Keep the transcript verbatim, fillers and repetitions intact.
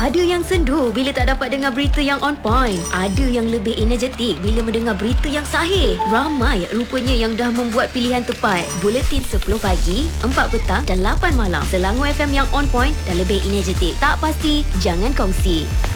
Ada yang sendu bila tak dapat dengar berita yang on point. Ada yang lebih energetik bila mendengar berita yang sahih. Ramai rupanya yang dah membuat pilihan tepat. Buletin sepuluh pagi, empat petang dan lapan malam. Selangor F M yang on point dan lebih energetik. Tak pasti, jangan kongsi.